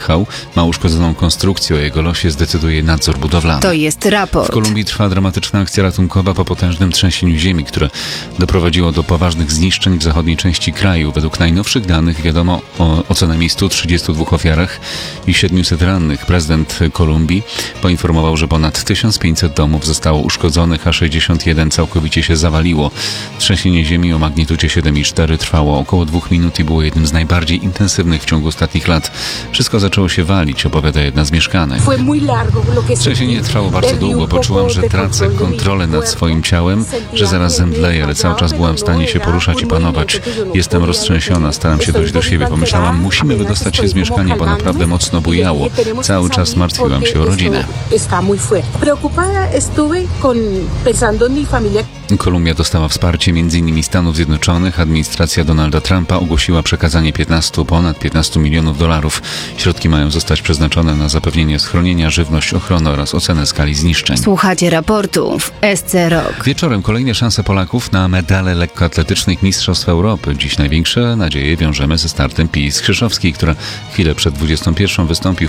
pojechał. Ma uszkodzoną konstrukcję, o jego losie zdecyduje nadzór budowlany. To jest raport. W Kolumbii trwa dramatyczna akcja ratunkowa po potężnym trzęsieniu ziemi, które doprowadziło do poważnych zniszczeń w zachodniej części kraju. Według najnowszych danych wiadomo o co najmniej 132 ofiarach i 700 rannych. Prezydent Kolumbii poinformował, że ponad 1500 domów zostało uszkodzonych, a 61 całkowicie się zawaliło. Trzęsienie ziemi o magnitudzie 7,4 trwało około 2 minut i było jednym z najbardziej intensywnych w ciągu ostatnich lat. Wszystko zaczęło się walić, opowiada jedna z mieszkanek. Trzęsienie trwało bardzo długo. Poczułam, że tracę kontrolę nad swoim ciałem, że zaraz zemdleję, ale cały czas byłam w stanie się poruszać i panować. Jestem roztrzęsiona, staram się dojść do siebie. Pomyślałam, musimy wydostać się z mieszkania, bo naprawdę mocno bujało. Cały czas martwiłam się o rodzinę. Kolumbia dostała wsparcie m.in. Stanów Zjednoczonych. Administracja Donalda Trumpa ogłosiła przekazanie ponad 15 milionów dolarów. Środki mają zostać przeznaczone na zapewnienie schronienia, żywność, ochronę oraz ocenę skali zniszczeń. Słuchacie raportu w SC Rock. Wieczorem kolejne szanse Polaków na medale lekkoatletycznych Mistrzostw Europy. Dziś największe nadzieje wiążemy ze startem Pii Skrzyszowskiej, która chwilę przed 21 wystąpi